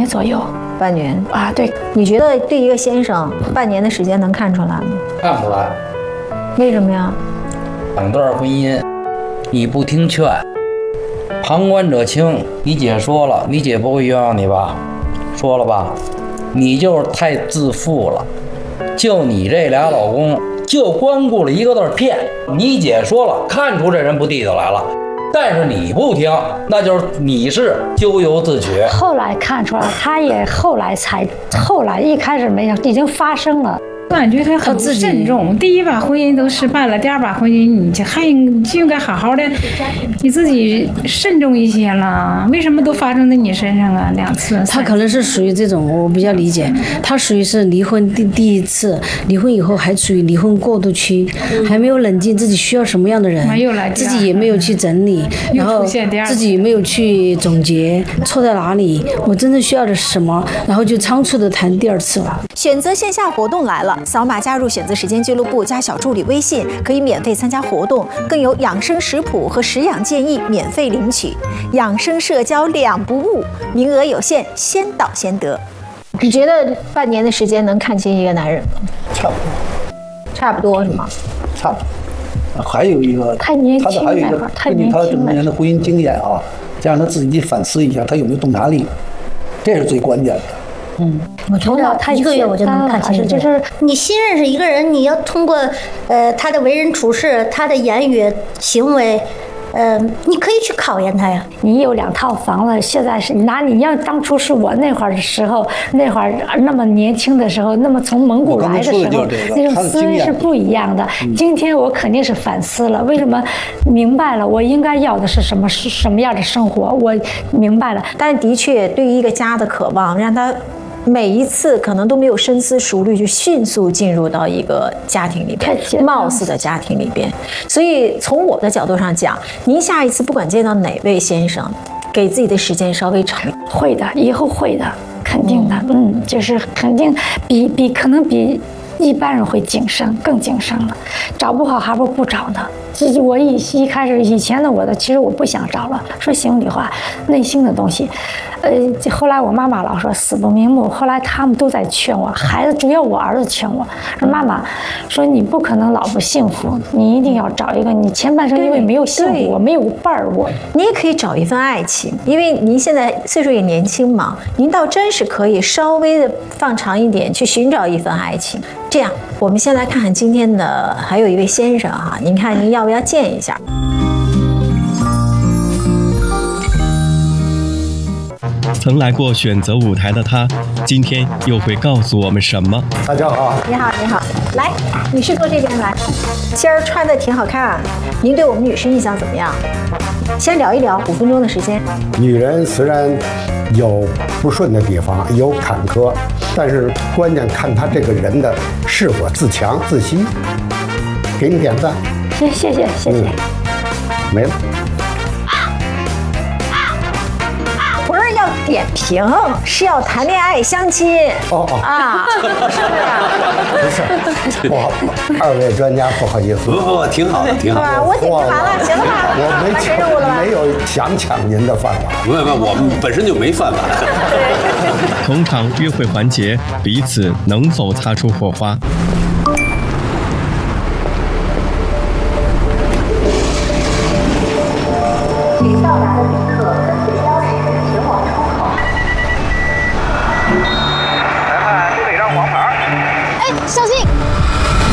年左右。 半年啊，对。 你觉得对一个先生，半年的时间能看出来吗？ 看不出来。 为什么呀 ？2段婚姻，你不听劝，旁观者清。你姐说了，你姐不会冤枉你吧？说了吧？你就是太自负了。就你这俩老公，就光顾了一个字骗。你姐说了，看出这人不地道来了。但是你不听，那就是你是咎由自取。 后来看出来，他也后来一开始没有，已经发生了。 感觉他很慎重，第一把婚姻都失败了，第2把婚姻你就应该好好的，你自己慎重一些了。为什么都发生在你身上啊？2次。 他可能是属于这种，我比较理解，他属于是离婚第1次，离婚以后还处于离婚过渡期，还没有冷静自己需要什么样的人，自己也没有去整理，然后自己也没有去总结错在哪里，我真正需要的是什么，然后就仓促的谈第2次了。 选择线下活动来了，扫码加入选择时间俱乐部，加小助理微信，可以免费参加活动，更有养生食谱和食养建议免费领取，养生社交2不误，名额有限，先到先得。你觉得半年的时间能看清一个男人吗？ 差不多。 差不多是吗？ 差不多。还有一个， 太年轻还有一个，根据他这么多年的婚姻经验啊，加上他自己反思一下，他有没有洞察力，这是最关键的。 我觉得1个月我就能看清，就是你新认识一个人，你要通过他的为人处事、他的言语行为，你可以去考验他呀。 你有2套房了，现在是你要当初是我那会儿的时候，那会儿那么年轻的时候，那么从蒙古来的时候，那种思维是不一样的。今天我肯定是反思了，为什么明白了我应该要的是什么样的生活，我明白了。 但的确，对于一个家的渴望，让他每一次可能都没有深思熟虑，就迅速进入到一个家庭里边，貌似的家庭里边。所以从我的角度上讲，您下一次不管见到哪位先生，给自己的时间稍微长。 会的，以后会的，肯定的。就是肯定可能比一般人会谨慎，更谨慎了。找不好还不如不找呢。其实我一开始以前的其实我不想找了，说心里话，内心的东西。后来我妈妈老说死不瞑目，后来他们都在劝我，孩子主要我儿子劝我说妈妈，说你不可能老不幸福，你一定要找一个，你前半生因为没有幸福，我没有伴儿， 你也可以找一份爱情，因为您现在岁数也年轻嘛，您倒真是可以稍微的放长一点去寻找一份爱情。这样，我们先来看看今天的还有一位先生哈，您看您要不要见一下？ 曾来过选择舞台的他，今天又会告诉我们什么？ 大家好， 你好，你好，来，女士坐这边来。今儿穿的挺好看，您对我们女士印象怎么样？先聊一聊，5分钟的时间。 女人虽然有不顺的地方，有坎坷，但是关键看她这个人的是否自强自信。给你点赞。 谢谢。 没了。 不是要点评，是要谈恋爱相亲。啊，是不是？不好，2位专家不好意思。 不，挺好的，挺好的。 我点评完了，行了吧？ 我没有想抢您的饭碗。 不，我们本身就没饭碗。 同场约会环节，彼此能否擦出火花？ 请到达的旅客跟随标识前往出口。 裁判，这里让黄牌。 哎，小心！